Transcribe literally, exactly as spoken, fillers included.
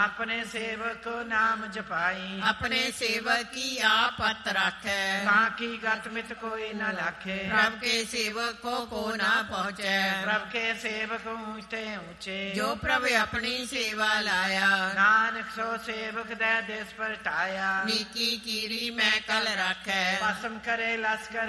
अपने सेवक को नाम जपाई अपने सेवक की आप पत रखे ताकि गत मित कोई न लाखे प्रभ के सेवकों को ना पहुँचे प्रभ के सेवक ऊंचे ऊंचे जो प्रभु अपनी सेवा लाया नानक सो सेवक दे देश पर टाया नीकी कीरी मैं कल रखे भस्म करे लश्कर